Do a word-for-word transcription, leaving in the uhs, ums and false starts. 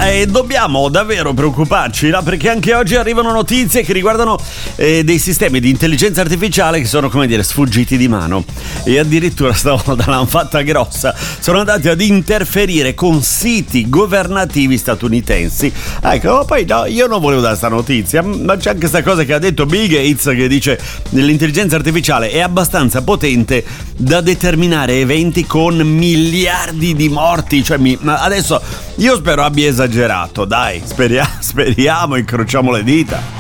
e dobbiamo davvero preoccuparci, no? Perché anche oggi arrivano notizie che riguardano eh, dei sistemi di intelligenza artificiale che sono, come dire, sfuggiti di mano, e addirittura stavolta l'hanno fatta grossa, sono andati ad interferire con siti governativi statunitensi. Ecco, poi no, io non volevo dare sta notizia, ma c'è anche sta cosa che ha detto Bill Gates, che dice che l'intelligenza artificiale è abbastanza potente da determinare eventi con miliardi di morti. Cioè, mi, ma adesso io spero abbia esagerato, dai, speriamo, speriamo, incrociamo le dita.